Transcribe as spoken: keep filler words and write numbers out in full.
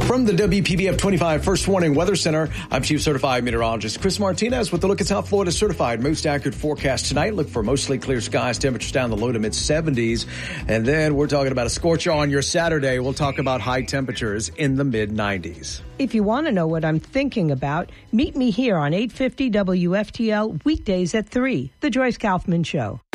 From the W P B F twenty-five First Warning Weather Center, I'm Chief Certified Meteorologist Chris Martinez with the look at South Florida's certified most accurate forecast tonight. Look for mostly clear skies, temperatures down the low to mid seventies. And then we're talking about a scorcher on your Saturday. We'll talk about high temperatures in the mid nineties. If you want to know what I'm thinking about, meet me here on eight fifty W F T L weekdays at three, The Joyce Kaufman Show.